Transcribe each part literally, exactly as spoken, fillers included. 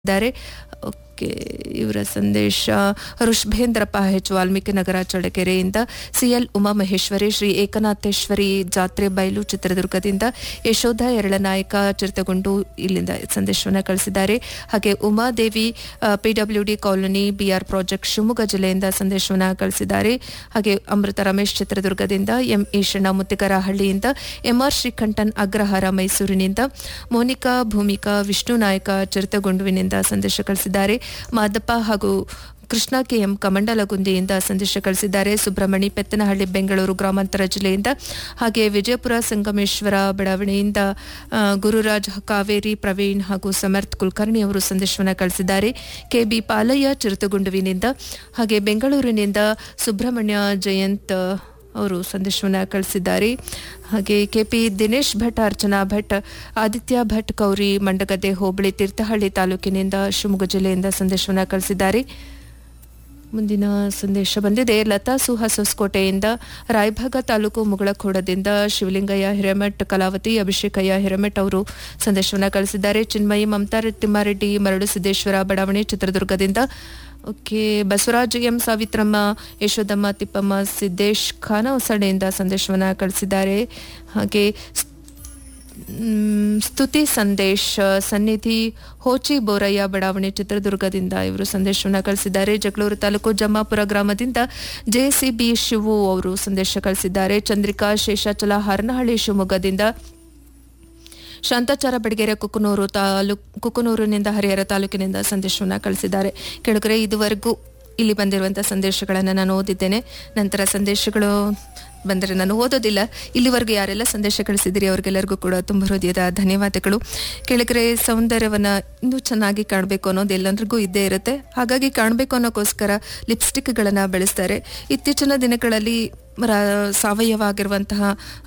ದ್ದಾರೆ. Okay, ಇವರ ಸಂದೇಶ ಋಷಭೇಂದ್ರಪ್ಪ ಹೆಚ್ Valmiki Nagar ಚಳ್ಳಕೆರೆಯಿಂದ. CL Umamaheshwari Shri Ekanatheshwari ಜಾತ್ರೆ ಬಯಲು ಚಿತ್ರದುರ್ಗದಿಂದ. ಯಶೋಧ ಎರಳನಾಯಕ ಚಿರತಗೊಂಡು ಇಲ್ಲಿಂದ ಸಂದೇಶವನ್ನು ಕಳಿಸಿದ್ದಾರೆ. ಹಾಗೆ Umadevi PWD colony B R project Shivamogga ಜಿಲ್ಲೆಯಿಂದ ಸಂದೇಶವನ್ನು ಕಳಿಸಿದ್ದಾರೆ. ಹಾಗೆ ಅಮೃತ ರಮೇಶ್ ಚಿತ್ರದುರ್ಗದಿಂದ. ಎಂ ಈಶಣ್ಣ ಮುತ್ತಿಕರಹಳ್ಳಿಯಿಂದ. ಎಂಆರ್ ಶ್ರೀಕಂಠನ್ ಅಗ್ರಹಾರ ಮೈಸೂರಿನಿಂದ. ಮೋನಿಕಾ ಭೂಮಿಕಾ ವಿಷ್ಣು ನಾಯಕ ಚಿರತಗೊಂಡುವಿನಿಂದ ಸಂದೇಶ ಕಳಿಸಿದ್ದಾರೆ. ಮಾದಪ್ಪ ಹಾಗೂ ಕೃಷ್ಣ ಕೆಎಂ ಕಮಂಡಲಗುಂದಿಯಿಂದ ಸಂದೇಶ ಕಳಿಸಿದ್ದಾರೆ. ಸುಬ್ರಹ್ಮಣಿ ಪೆತ್ತನಹಳ್ಳಿ ಬೆಂಗಳೂರು ಗ್ರಾಮಾಂತರ ಜಿಲ್ಲೆಯಿಂದ. ಹಾಗೆ ವಿಜಯಪುರ ಸಂಗಮೇಶ್ವರ ಬಡಾವಣೆಯಿಂದ ಗುರುರಾಜ್ ಕಾವೇರಿ ಪ್ರವೀಣ್ ಹಾಗೂ ಸಮರ್ಥ್ ಕುಲಕರ್ಣಿ ಅವರು ಸಂದೇಶವನ್ನು ಕಳಿಸಿದ್ದಾರೆ. ಕೆಬಿ ಪಾಲಯ್ಯ ಚಿರತಗುಂಡುವಿನಿಂದ. ಹಾಗೆ ಬೆಂಗಳೂರಿನಿಂದ ಸುಬ್ರಹ್ಮಣ್ಯ ಜಯಂತ್ ಅವರು ಸಂದೇಶವನ್ನು ಕಳಿಸಿದ್ದಾರೆ. ಹಾಗೆ ಕೆಪಿ ದಿನೇಶ್ ಭಟ್, ಅರ್ಚನಾ ಭಟ್, ಆದಿತ್ಯ ಭಟ್ ಕೌರಿ ಮಂಡಗದ್ದೆ ಹೋಬಳಿ ತೀರ್ಥಹಳ್ಳಿ ತಾಲೂಕಿನಿಂದ ಶಿವಮೊಗ್ಗ ಜಿಲ್ಲೆಯಿಂದ ಸಂದೇಶವನ್ನು ಕಳಿಸಿದ್ದಾರೆ. ಮುಂದಿನ ಸಂದೇಶ ಬಂದಿದೆ. ಲತಾ ಸುಹಾಸ್ ಹೊಸಕೋಟೆಯಿಂದ. ರಾಯಭಾಗ ತಾಲೂಕು ಮುಗಳಖೋಡದಿಂದ ಶಿವಲಿಂಗಯ್ಯ ಹಿರೇಮಠ್, ಕಲಾವತಿ ಅಭಿಷೇಕಯ್ಯ ಹಿರೇಮಠ್ ಅವರು ಸಂದೇಶವನ್ನು ಕಳಿಸಿದ್ದಾರೆ. ಚಿನ್ಮಯಿ ಮಮತಾ ತಿಮ್ಮಾರೆಡ್ಡಿ ಮರಳು ಸಿದ್ದೇಶ್ವರ ಬಡಾವಣೆ ಚಿತ್ರದುರ್ಗದಿಂದ. ಓಕೆ, ಬಸವರಾಜ್ ಎಂ ಸಾವಿತ್ರಮ್ಮ ಯಶೋದಮ್ಮ ತಿಪ್ಪಮ್ಮ ಸಿದ್ದೇಶ್ ಖಾನ ಹೊಸಡೆಯಿಂದ ಸಂದೇಶವನ್ನು ಕಳಿಸಿದ್ದಾರೆ. ಹಾಗೆ ಸ್ತುತಿ ಸಂದೇಶ್ ಸನ್ನಿಧಿ ಹೋಚಿ ಬೋರಯ್ಯ ಬಡಾವಣೆ ಚಿತ್ರದುರ್ಗದಿಂದ ಇವರು ಸಂದೇಶವನ್ನು ಕಳಿಸಿದ್ದಾರೆ. ಜಗಳೂರು ತಾಲೂಕು ಜಮ್ಮಾಪುರ ಗ್ರಾಮದಿಂದ ಜೆಸಿಬಿ ಶಿವು ಅವರು ಸಂದೇಶ ಕಳಿಸಿದ್ದಾರೆ. ಚಂದ್ರಿಕಾ ಶೇಷಾಚಲ ಹರನಹಳ್ಳಿ ಶಿವಮೊಗ್ಗದಿಂದ. ಶಾಂತಾಚಾರ ಬಡಗೇರೆ ಕುಕನೂರು ತಾಲೂಕು ಕುಕನೂರಿನಿಂದ ಹರಿಹರ ತಾಲೂಕಿನಿಂದ ಸಂದೇಶವನ್ನು ಕಳಿಸಿದ್ದಾರೆ. ಕೆಳಗರೆ ಇದುವರೆಗೂ ಇಲ್ಲಿ ಬಂದಿರುವಂತಹ ಸಂದೇಶಗಳನ್ನು ನಾನು ಓದಿದ್ದೇನೆ. ನಂತರ ಸಂದೇಶಗಳು ಬಂದರೆ ನಾನು ಓದೋದಿಲ್ಲ. ಇಲ್ಲಿವರೆಗೂ ಯಾರೆಲ್ಲ ಸಂದೇಶ ಕಳಿಸಿದಿರಿ ಅವರಿಗೆಲ್ಲರಿಗೂ ಕೂಡ ತುಂಬ ಹೃದಯದ ಧನ್ಯವಾದಗಳು. ಕೆಳಗರೆ ಸೌಂದರ್ಯವನ್ನು ಇನ್ನೂ ಚೆನ್ನಾಗಿ ಕಾಣಬೇಕು ಅನ್ನೋದು ಎಲ್ಲರಿಗೂ ಇದ್ದೇ ಇರುತ್ತೆ. ಹಾಗಾಗಿ ಕಾಣಬೇಕು ಅನ್ನೋಕ್ಕೋಸ್ಕರ ಲಿಪ್ಸ್ಟಿಕ್ಗಳನ್ನು ಬಳಸ್ತಾರೆ. ಇತ್ತೀಚಿನ ದಿನಗಳಲ್ಲಿ ಸಾವಯವ ಆಗಿರುವಂತಹ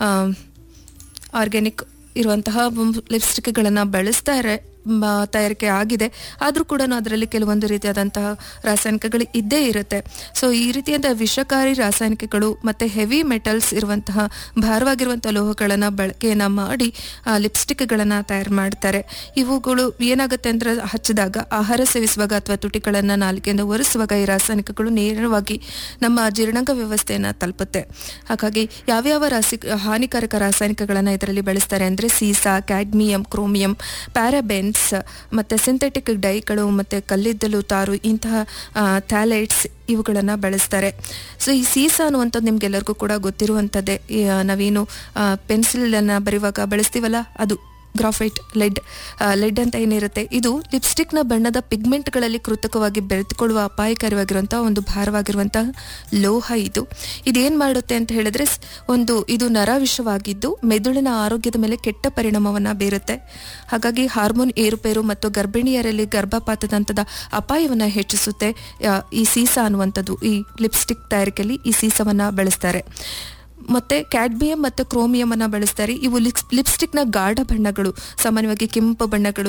ಆರ್ಗ್ಯಾನಿಕ್ ಇರುವಂತಹ ಲಿಪ್ಸ್ಟಿಕ್ಗಳನ್ನು ಬಳಸ್ತಾರೆ, ತಯಾರಿಕೆ ಆಗಿದೆ. ಆದರೂ ಕೂಡ ಅದರಲ್ಲಿ ಕೆಲವೊಂದು ರೀತಿಯಾದಂತಹ ರಾಸಾಯನಿಕಗಳು ಇದ್ದೇ ಇರುತ್ತೆ. ಸೊ ಈ ರೀತಿಯಾದ ವಿಷಕಾರಿ ರಾಸಾಯನಿಕಗಳು ಮತ್ತು ಹೆವಿ ಮೆಟಲ್ಸ್ ಇರುವಂತಹ ಭಾರವಾಗಿರುವಂಥ ಲೋಹಗಳನ್ನು ಬಳಕೆಯನ್ನು ಮಾಡಿ ಲಿಪ್ಸ್ಟಿಕ್ಗಳನ್ನು ತಯಾರು ಮಾಡ್ತಾರೆ. ಇವುಗಳು ಏನಾಗುತ್ತೆ ಅಂದರೆ ಹಚ್ಚಿದಾಗ, ಆಹಾರ ಸೇವಿಸುವಾಗ ಅಥವಾ ತುಟಿಗಳನ್ನು ನಾಲಿಗೆಯಿಂದ ಒರೆಸುವಾಗ ಈ ರಾಸಾಯನಿಕಗಳು ನೇರವಾಗಿ ನಮ್ಮ ಜೀರ್ಣಾಂಗ ವ್ಯವಸ್ಥೆಯನ್ನು ತಲುಪುತ್ತೆ. ಹಾಗಾಗಿ ಯಾವ್ಯಾವ ರಾಸಿ ಹಾನಿಕಾರಕ ರಾಸಾಯನಿಕಗಳನ್ನು ಇದರಲ್ಲಿ ಬಳಸ್ತಾರೆ ಅಂದರೆ ಸೀಸಾ, ಕ್ಯಾಡ್ಮಿಯಂ, ಕ್ರೋಮಿಯಂ, ಪ್ಯಾರಾಬೆನ್ ಮತ್ತೆ ಸಿಂಥೆಟಿಕ್ ಡೈಗಳು ಮತ್ತೆ ಕಲ್ಲಿದ್ದಲು, ತಾರು, ಇಂತಹ ಥ್ಯಾಲೈಟ್ಸ್ ಇವುಗಳನ್ನು ಬಳಸ್ತಾರೆ. ಸೊ ಈ ಸೀಸಾ ಅನ್ನುವಂಥದ್ದು ನಿಮ್ಗೆಲ್ಲರಿಗೂ ಕೂಡ ಗೊತ್ತಿರುವಂಥದ್ದೇ. ನಾವೇನು ಪೆನ್ಸಿಲನ್ನು ಬರೆಯುವಾಗ ಬಳಸ್ತೀವಲ್ಲ, ಅದು ಗ್ರಾಫೈಟ್ ಲೆಡ್ ಲೆಡ್ ಅಂತ ಏನಿರುತ್ತೆ, ಇದು ಲಿಪ್ಸ್ಟಿಕ್ನ ಬಣ್ಣದ ಪಿಗ್ಮೆಂಟ್ಗಳಲ್ಲಿ ಕೃತಕವಾಗಿ ಬೆರೆತುಕೊಳ್ಳುವ ಅಪಾಯಕಾರಿಯಾಗಿರುವಂತಹ ಒಂದು ಭಾರವಾಗಿರುವಂತಹ ಲೋಹ. ಇದು ಇದೇನು ಮಾಡುತ್ತೆ ಅಂತ ಹೇಳಿದ್ರೆ, ಒಂದು ಇದು ನರವಿಷವಾಗಿದ್ದು ಮೆದುಳಿನ ಆರೋಗ್ಯದ ಮೇಲೆ ಕೆಟ್ಟ ಪರಿಣಾಮವನ್ನು ಬೀರುತ್ತೆ. ಹಾಗಾಗಿ ಹಾರ್ಮೋನ್ ಏರುಪೇರು ಮತ್ತು ಗರ್ಭಿಣಿಯರಲ್ಲಿ ಗರ್ಭಪಾತದಂತದ ಅಪಾಯವನ್ನು ಹೆಚ್ಚಿಸುತ್ತೆ ಈ ಸೀಸಾ ಅನ್ನುವಂಥದ್ದು. ಈ ಲಿಪ್ಸ್ಟಿಕ್ ತಯಾರಿಕೆಯಲ್ಲಿ ಈ ಸೀಸವನ್ನು ಬಳಸ್ತಾರೆ. ಮತ್ತೆ ಕ್ಯಾಡ್ಮಿಯಂ ಮತ್ತು ಕ್ರೋಮಿಯಂ ಅನ್ನ ಬಳಸ್ತಾರೆ. ಇವು ಲಿಪ್ಸ್ ಲಿಪ್ಸ್ಟಿಕ್ನ ಗಾಢ ಬಣ್ಣಗಳು, ಸಾಮಾನ್ಯವಾಗಿ ಕೆಂಪು ಬಣ್ಣಗಳು,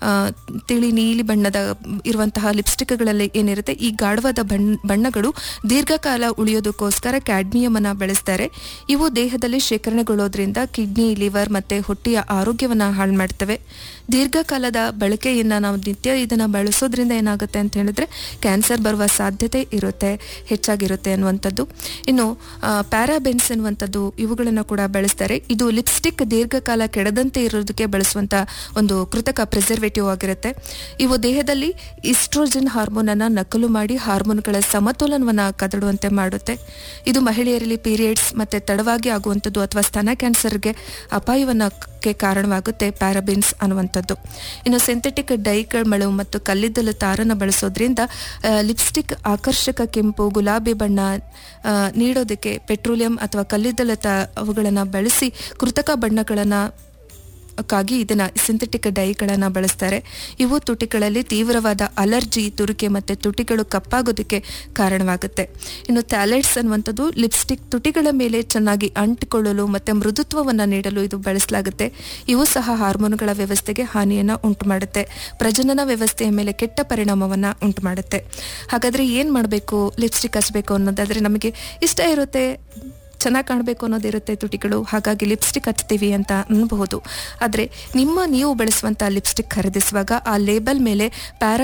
ತಿಳಿ ನೀಲಿ ಬಣ್ಣದ ಇರುವಂತಹ ಲಿಪ್ಸ್ಟಿಕ್ಗಳಲ್ಲಿ ಏನಿರುತ್ತೆ, ಈ ಗಾಢವಾದ ಬಣ್ಣ ಬಣ್ಣಗಳು ದೀರ್ಘಕಾಲ ಉಳಿಯೋದಕ್ಕೋಸ್ಕರ ಕ್ಯಾಡ್ಮಿಯಂ ಅನ್ನ ಬಳಸ್ತಾರೆ. ಇವು ದೇಹದಲ್ಲಿ ಶೇಖರಣೆಗೊಳ್ಳೋದ್ರಿಂದ ಕಿಡ್ನಿ, ಲಿವರ್ ಮತ್ತೆ ಹೊಟ್ಟೆಯ ಆರೋಗ್ಯವನ್ನು ಹಾಳು ಮಾಡ್ತವೆ. ದೀರ್ಘಕಾಲದ ಬಳಕೆಯನ್ನು ನಾವು ನಿತ್ಯ ಇದನ್ನು ಬಳಸೋದ್ರಿಂದ ಏನಾಗುತ್ತೆ ಅಂತ ಹೇಳಿದ್ರೆ ಕ್ಯಾನ್ಸರ್ ಬರುವ ಸಾಧ್ಯತೆ ಇರುತ್ತೆ, ಹೆಚ್ಚಾಗಿರುತ್ತೆ ಅನ್ನುವಂಥದ್ದು. ಇನ್ನು ಪ್ಯಾರಾಬೆನ್ಸ್ ಅನ್ನುವಂಥದ್ದು ಇವುಗಳನ್ನು ಕೂಡ ಬಳಸ್ತಾರೆ. ಇದು ಲಿಪ್ಸ್ಟಿಕ್ ದೀರ್ಘಕಾಲ ಕೆಡದಂತೆ ಇರೋದಕ್ಕೆ ಬಳಸುವಂತ ಒಂದು ಕೃತಕ ಪ್ರಿಸರ್ವೇಟಿವ್ ಆಗಿರುತ್ತೆ. ಇವು ದೇಹದಲ್ಲಿ ಈಸ್ಟ್ರೋಜನ್ ಹಾರ್ಮೋನ್ ಅನ್ನ ನಕಲು ಮಾಡಿ ಹಾರ್ಮೋನ್ಗಳ ಸಮತೋಲನವನ್ನು ಕದಡುವಂತೆ ಮಾಡುತ್ತೆ. ಇದು ಮಹಿಳೆಯರಲ್ಲಿ ಪೀರಿಯಡ್ಸ್ ಮತ್ತೆ ತಡವಾಗಿ ಆಗುವಂಥದ್ದು ಅಥವಾ ಸ್ತನ ಕ್ಯಾನ್ಸರ್ಗೆ ಅಪಾಯವನ್ನು ಕಾರಣವಾಗುತ್ತೆ ಪ್ಯಾರಾಬಿನ್ಸ್ ಅನ್ನುವಂಥದ್ದು. ಇನ್ನು ಸಿಂಥೆಟಿಕ್ ಡೈಗಳು ಮತ್ತು ಕಲ್ಲಿದ್ದಲು ತಾರನ್ನು ಬಳಸೋದ್ರಿಂದ ಲಿಪ್ಸ್ಟಿಕ್ ಆಕರ್ಷಕ ಕೆಂಪು, ಗುಲಾಬಿ ಬಣ್ಣ ನೀಡೋದಕ್ಕೆ ಪೆಟ್ರೋಲಿಯಂ ಅಥವಾ ಕಲ್ಲಿದ್ದಲು ತ ಅವುಗಳನ್ನು ಬಳಸಿ ಕೃತಕ ಬಣ್ಣಗಳನ್ನು ಕ್ಕಾಗಿ ಇದನ್ನ ಸಿಂಥೆಟಿಕ್ ಡೈಗಳನ್ನು ಬಳಸ್ತಾರೆ. ಇವು ತುಟಿಗಳಲ್ಲಿ ತೀವ್ರವಾದ ಅಲರ್ಜಿ, ತುರಿಕೆ ಮತ್ತು ತುಟಿಗಳು ಕಪ್ಪಾಗೋದಕ್ಕೆ ಕಾರಣವಾಗುತ್ತೆ. ಇನ್ನು ಥ್ಯಾಲೈಟ್ಸ್ ಅನ್ನುವಂಥದ್ದು ಲಿಪ್ಸ್ಟಿಕ್ ತುಟಿಗಳ ಮೇಲೆ ಚೆನ್ನಾಗಿ ಅಂಟಿಕೊಳ್ಳಲು ಮತ್ತು ಮೃದುತ್ವವನ್ನು ನೀಡಲು ಇದು ಬಳಸಲಾಗುತ್ತೆ. ಇವು ಸಹ ಹಾರ್ಮೋನ್ಗಳ ವ್ಯವಸ್ಥೆಗೆ ಹಾನಿಯನ್ನು ಉಂಟು ಮಾಡುತ್ತೆ, ಪ್ರಜನನ ವ್ಯವಸ್ಥೆಯ ಮೇಲೆ ಕೆಟ್ಟ ಪರಿಣಾಮವನ್ನು ಉಂಟು ಮಾಡುತ್ತೆ. ಹಾಗಾದರೆ ಏನು ಮಾಡಬೇಕು ಲಿಪ್ಸ್ಟಿಕ್ ಹಚ್ಚಬೇಕು ಅನ್ನೋದಾದರೆ, ನಮಗೆ ಇಷ್ಟ ಇರುತ್ತೆ ಚೆನ್ನಾಗಿ ಕಾಣಬೇಕು ಅನ್ನೋದಿರುತ್ತೆ ತುಟಿಗಳು, ಹಾಗಾಗಿ ಲಿಪ್ಸ್ಟಿಕ್ ಹಚ್ತೀವಿ ಅಂತ ಅನ್ಬಹುದು. ಆದರೆ ನಿಮ್ಮ ನೀವು ಬಳಸುವಂಥ ಲಿಪ್ಸ್ಟಿಕ್ ಖರೀದಿಸುವಾಗ ಆ ಲೇಬಲ್ ಮೇಲೆ ಪ್ಯಾರಾ